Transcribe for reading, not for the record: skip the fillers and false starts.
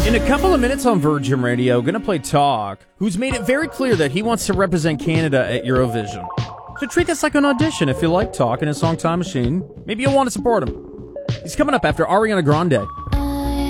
In a couple of minutes on Virgin Radio, gonna play Talk, who's made it very clear that he wants to represent Canada at Eurovision. So treat this like an audition if you like Talk and his song Time Machine. Maybe you'll want to support him. He's coming up after Ariana Grande.